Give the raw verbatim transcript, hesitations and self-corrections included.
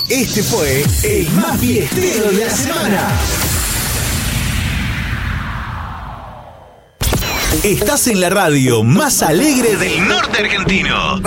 Este fue el más fiestero de la semana. Estás en la radio más alegre del norte argentino.